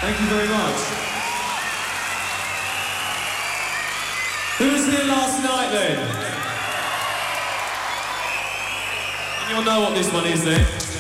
Thank you very much. Who was here last night then? And you'll know what this one is then.